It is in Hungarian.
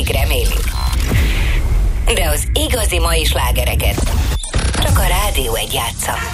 akik remélik. De az igazi mai slágereket csak a Rádió 1 játsza.